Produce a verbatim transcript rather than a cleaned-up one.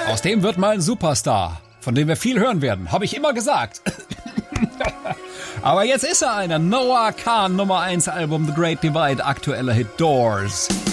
Aus dem wird mal ein Superstar, von dem wir viel hören werden, habe ich immer gesagt. Aber jetzt ist er einer. Noah Kahan, Nummer eins Album The Great Divide, aktueller Hit Doors.